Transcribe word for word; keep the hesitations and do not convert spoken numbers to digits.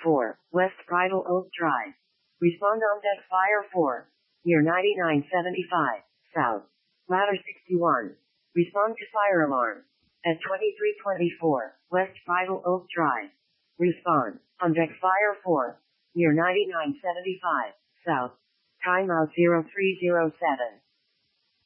four, West Bridle Oak Drive. Respond on deck Fire four, near ninety-nine seventy-five, South. Ladder sixty-one. Respond to fire alarm. At twenty-three twenty-four, West Bridle Oak Drive. Respond on deck Fire four, near ninety-nine seventy-five, South. Timeout zero three zero seven.